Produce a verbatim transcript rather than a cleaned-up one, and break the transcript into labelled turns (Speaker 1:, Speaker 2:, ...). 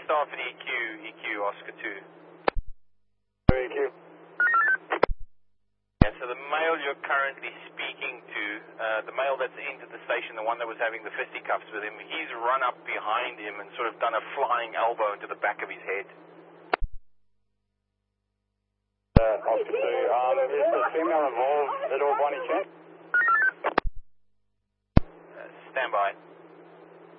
Speaker 1: staff at E Q, E Q, Oscar two.
Speaker 2: E Q.
Speaker 1: Yeah, so the male you're currently speaking to, uh, the male that's entered the station, the one that was having the fisticuffs with him, he's run up behind him and sort of done a flying elbow into the back of his head.
Speaker 2: Uh, Oscar two, um, is the female involved at all by any chance?
Speaker 1: Uh, stand by.